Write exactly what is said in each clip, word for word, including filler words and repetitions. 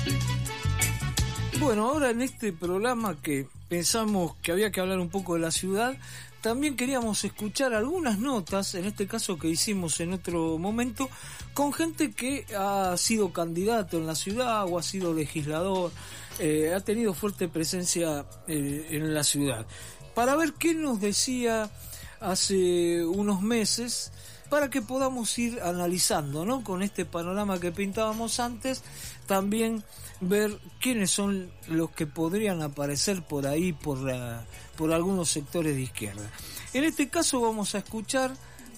Bueno, ahora en este programa que pensamos que había que hablar un poco de la ciudad, también queríamos escuchar algunas notas, en este caso que hicimos en otro momento, con gente que ha sido candidato en la ciudad o ha sido legislador, eh, ha tenido fuerte presencia eh, en la ciudad, para ver qué nos decía hace unos meses, para que podamos ir analizando, ¿no? Con este panorama que pintábamos antes, también ver quiénes son los que podrían aparecer por ahí, por, la, por algunos sectores de izquierda. En este caso vamos a escuchar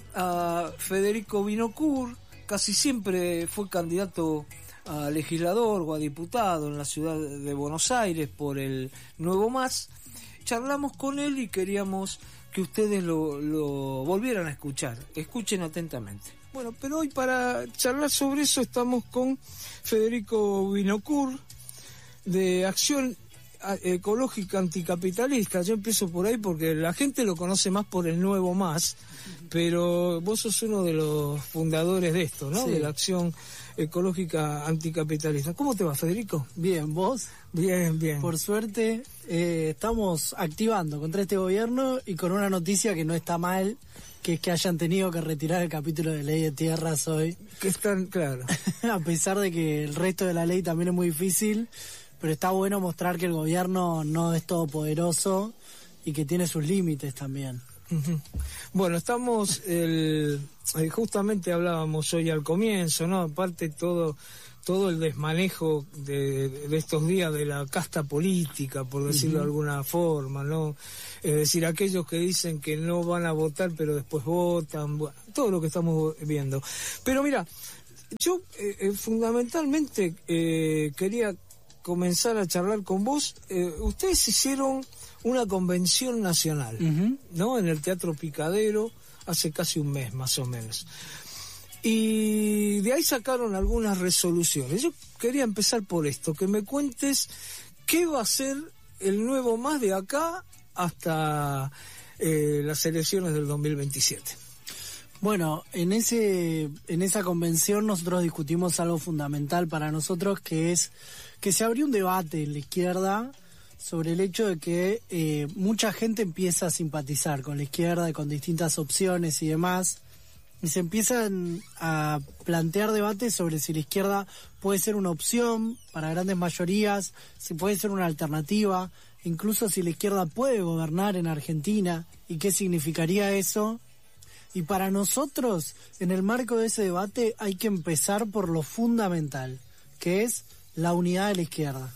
a Federico Vinocourt, casi siempre fue candidato a legislador o a diputado en la ciudad de Buenos Aires por el Nuevo Más. Charlamos con él y queríamos que ustedes lo, lo volvieran a escuchar. Escuchen atentamente. Bueno, pero hoy para charlar sobre eso estamos con Federico Vinocourt, de Acción Ecológica Anticapitalista. Yo empiezo por ahí porque la gente lo conoce más por el Nuevo Más, pero vos sos uno de los fundadores de esto, ¿no? Sí. De la Acción Ecológica Anticapitalista. ¿Cómo te va, Federico? Bien, ¿vos? Bien, bien. Por suerte, eh, estamos activando contra este gobierno y con una noticia que no está mal, que es que hayan tenido que retirar el capítulo de ley de tierras hoy. Que están, claro. A pesar de que el resto de la ley también es muy difícil, pero está bueno mostrar que el gobierno no es todopoderoso y que tiene sus límites también. Uh-huh. Bueno, estamos, el, justamente hablábamos hoy al comienzo, ¿no? Aparte todo... todo el desmanejo de, de estos días de la casta política, por decirlo uh-huh. de alguna forma, ¿no? Es decir, aquellos que dicen que no van a votar pero después votan, bueno, todo lo que estamos viendo. Pero mira, yo eh, fundamentalmente eh, quería comenzar a charlar con vos. Eh, ustedes hicieron una convención nacional, uh-huh. ¿no? En el Teatro Picadero hace casi un mes más o menos. Y de ahí sacaron algunas resoluciones. Yo quería empezar por esto, que me cuentes qué va a ser el Nuevo Más de acá hasta eh, las elecciones del dos mil veintisiete. Bueno, en ese en esa convención nosotros discutimos algo fundamental para nosotros, que es que se abrió un debate en la izquierda sobre el hecho de que eh, mucha gente empieza a simpatizar con la izquierda y con distintas opciones y demás. Y se empiezan a plantear debates sobre si la izquierda puede ser una opción para grandes mayorías, si puede ser una alternativa, incluso si la izquierda puede gobernar en Argentina y qué significaría eso. Y para nosotros, en el marco de ese debate, hay que empezar por lo fundamental, que es la unidad de la izquierda.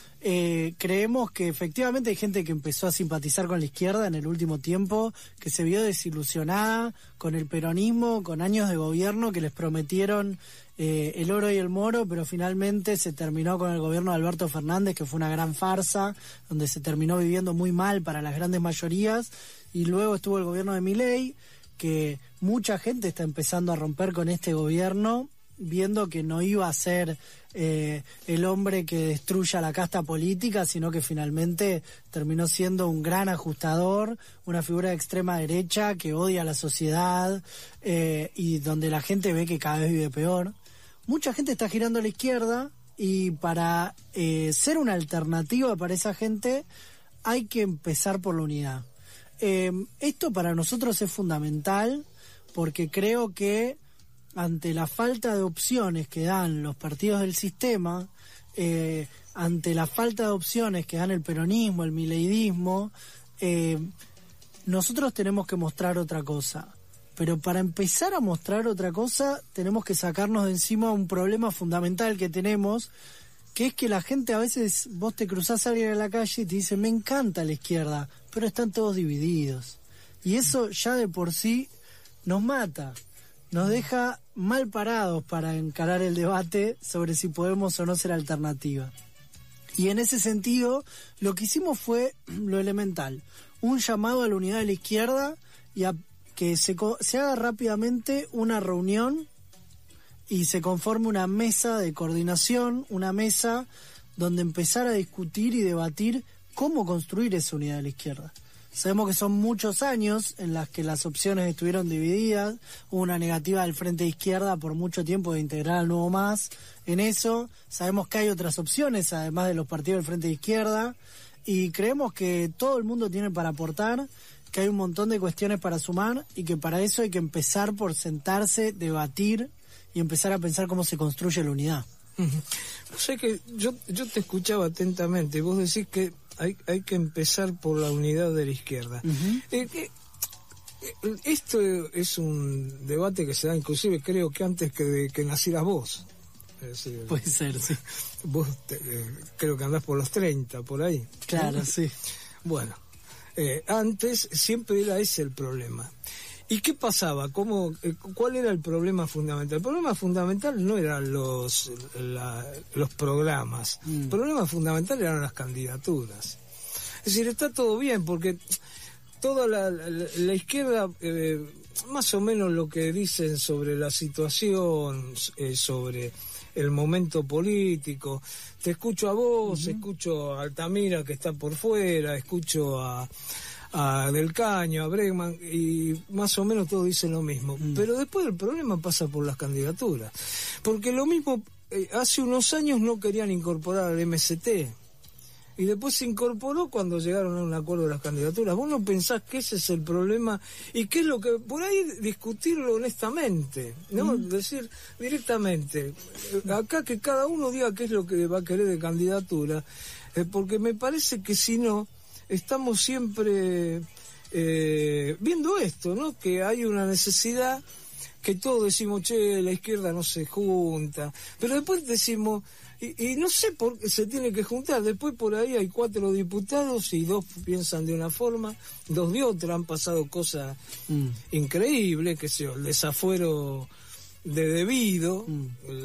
Eh, creemos que efectivamente hay gente que empezó a simpatizar con la izquierda en el último tiempo, que se vio desilusionada con el peronismo, con años de gobierno que les prometieron eh, el oro y el moro, pero finalmente se terminó con el gobierno de Alberto Fernández, que fue una gran farsa, donde se terminó viviendo muy mal para las grandes mayorías, y luego estuvo el gobierno de Milei, que mucha gente está empezando a romper con este gobierno, viendo que no iba a ser eh, el hombre que destruya la casta política, sino que finalmente terminó siendo un gran ajustador, una figura de extrema derecha que odia a la sociedad eh, y donde la gente ve que cada vez vive peor. Mucha gente está girando a la izquierda y para eh, ser una alternativa para esa gente hay que empezar por la unidad. Eh, esto para nosotros es fundamental porque creo que ante la falta de opciones que dan los partidos del sistema, eh, ante la falta de opciones que dan el peronismo, el mileidismo, eh, nosotros tenemos que mostrar otra cosa. Pero para empezar a mostrar otra cosa, tenemos que sacarnos de encima un problema fundamental que tenemos, que es que la gente a veces, vos te cruzás a alguien en la calle y te dice, me encanta la izquierda, pero están todos divididos. Y eso ya de por sí nos mata. Nos deja mal parados para encarar el debate sobre si podemos o no ser alternativa. Y en ese sentido, lo que hicimos fue lo elemental, un llamado a la unidad de la izquierda y a que se, se haga rápidamente una reunión y se conforme una mesa de coordinación, una mesa donde empezar a discutir y debatir cómo construir esa unidad de la izquierda. Sabemos que son muchos años en las que las opciones estuvieron divididas, hubo una negativa del Frente de Izquierda por mucho tiempo de integrar al Nuevo Más en eso, sabemos que hay otras opciones además de los partidos del Frente de Izquierda y creemos que todo el mundo tiene para aportar, que hay un montón de cuestiones para sumar y que para eso hay que empezar por sentarse, debatir y empezar a pensar cómo se construye la unidad. Uh-huh. O sea que yo, yo te escuchaba atentamente, vos decís que Hay, hay que empezar por la unidad de la izquierda. Uh-huh. eh, eh, esto es un debate que se da inclusive creo que antes que, de, que nacieras vos. Es decir, puede ser, sí. Vos te, eh, creo que andás por los treinta, por ahí. Claro, ¿no? Sí. Bueno, eh, antes siempre era ese el problema. ¿Y qué pasaba? ¿Cómo, eh, ¿Cuál era el problema fundamental? El problema fundamental no eran los, la, los programas. Mm. El problema fundamental eran las candidaturas. Es decir, está todo bien porque toda la, la, la izquierda, eh, más o menos lo que dicen sobre la situación, eh, sobre el momento político. Te escucho a vos, uh-huh. escucho a Altamira que está por fuera, escucho a... a Del Caño, a Bregman, y más o menos todos dicen lo mismo. Mm. Pero después el problema pasa por las candidaturas. Porque lo mismo, eh, hace unos años no querían incorporar al M S T, y después se incorporó cuando llegaron a un acuerdo de las candidaturas. ¿Vos no pensás que ese es el problema? Y qué es lo que... Por ahí discutirlo honestamente, ¿no? Mm. Decir directamente, acá que cada uno diga qué es lo que va a querer de candidatura, eh, porque me parece que si no... estamos siempre eh, viendo esto, ¿no? Que hay una necesidad, que todos decimos, che, la izquierda no se junta, pero después decimos, y, y no sé por qué se tiene que juntar, después por ahí hay cuatro diputados y dos piensan de una forma, dos de otra, han pasado cosas mm. increíbles, que sé yo, el desafuero de debido, mm.